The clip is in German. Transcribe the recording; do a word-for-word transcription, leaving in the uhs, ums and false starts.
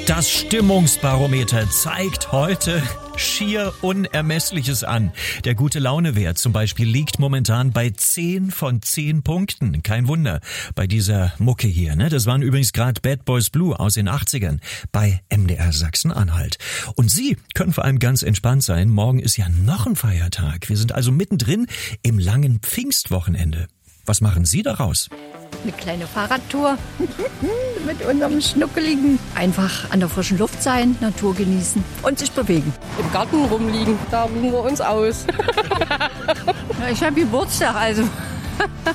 Das Stimmungsbarometer zeigt heute schier Unermessliches an. Der Gute-Laune-Wert zum Beispiel liegt momentan bei zehn von zehn Punkten. Kein Wunder bei dieser Mucke hier. Ne? Das waren übrigens gerade Bad Boys Blue aus den achtzigern bei M D R Sachsen-Anhalt. Und Sie können vor allem ganz entspannt sein. Morgen ist ja noch ein Feiertag. Wir sind also mittendrin im langen Pfingstwochenende. Was machen Sie daraus? Eine kleine Fahrradtour mit unserem Schnuckeligen. Einfach an der frischen Luft sein, Natur genießen und sich bewegen. Im Garten rumliegen, da ruhen wir uns aus. Ja, ich habe Geburtstag, also